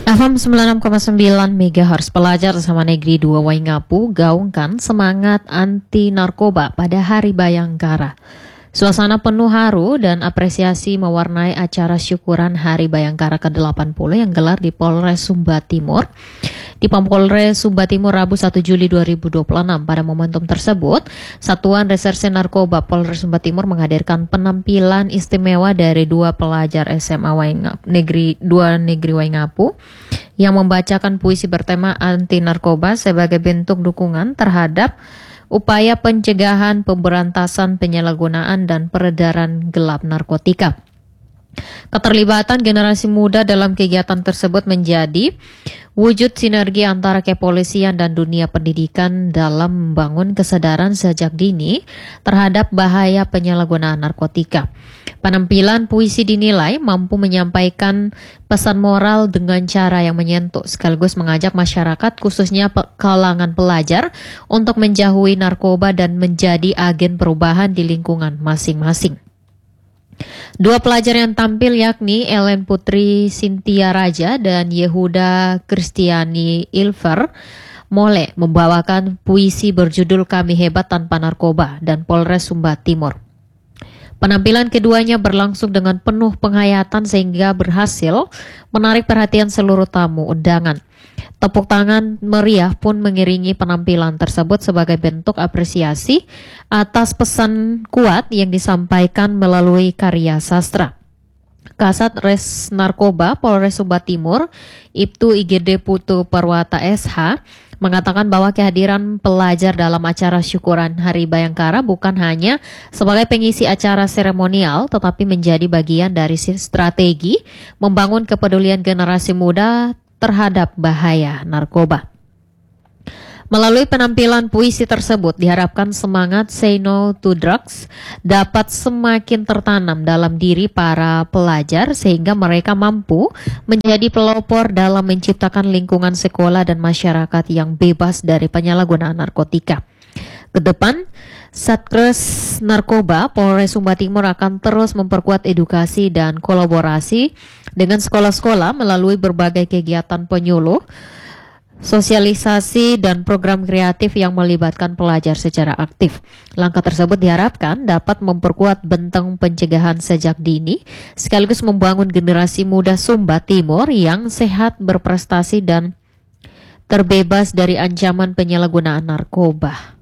FM 96,9 MHz pelajar sama Negeri 2 Waingapu gaungkan semangat anti narkoba pada Hari Bayangkara. Suasana penuh haru dan apresiasi mewarnai acara syukuran Hari Bayangkara ke-80 yang gelar di Polres Sumba Timur. Di Polres Sumba Timur Rabu 1 Juli 2026. Pada momentum tersebut, Satuan Reserse Narkoba Polres Sumba Timur menghadirkan penampilan istimewa dari dua pelajar SMA Negeri Waingapu yang membacakan puisi bertema anti narkoba sebagai bentuk dukungan terhadap upaya pencegahan, pemberantasan, penyalahgunaan, dan peredaran gelap narkotika. Keterlibatan generasi muda dalam kegiatan tersebut menjadi wujud sinergi antara kepolisian dan dunia pendidikan dalam membangun kesadaran sejak dini terhadap bahaya penyalahgunaan narkotika. Penampilan puisi dinilai mampu menyampaikan pesan moral dengan cara yang menyentuh, sekaligus mengajak masyarakat khususnya kalangan pelajar untuk menjauhi narkoba dan menjadi agen perubahan di lingkungan masing-masing. Dua pelajar yang tampil yakni Ellen Putri Sintia Raja dan Yehuda Kristiani Ilver Mole membawakan puisi berjudul Kami Hebat Tanpa Narkoba dan Polres Sumba Timur. Penampilan keduanya berlangsung dengan penuh penghayatan sehingga berhasil menarik perhatian seluruh tamu undangan. Tepuk tangan meriah pun mengiringi penampilan tersebut sebagai bentuk apresiasi atas pesan kuat yang disampaikan melalui karya sastra. Kasat Res Narkoba Polres Sumba Timur, Ibtu IGD Putu Perwata SH, mengatakan bahwa kehadiran pelajar dalam acara syukuran Hari Bayangkara bukan hanya sebagai pengisi acara seremonial, tetapi menjadi bagian dari strategi membangun kepedulian generasi muda terhadap bahaya narkoba. Melalui penampilan puisi tersebut diharapkan semangat Say No to Drugs dapat semakin tertanam dalam diri para pelajar sehingga mereka mampu menjadi pelopor dalam menciptakan lingkungan sekolah dan masyarakat yang bebas dari penyalahgunaan narkotika. Kedepan, Satgas Narkoba Polres Sumba Timur akan terus memperkuat edukasi dan kolaborasi dengan sekolah-sekolah melalui berbagai kegiatan penyuluh, sosialisasi, dan program kreatif yang melibatkan pelajar secara aktif. Langkah tersebut diharapkan dapat memperkuat benteng pencegahan sejak dini, sekaligus membangun generasi muda Sumba Timur yang sehat, berprestasi, dan terbebas dari ancaman penyalahgunaan narkoba.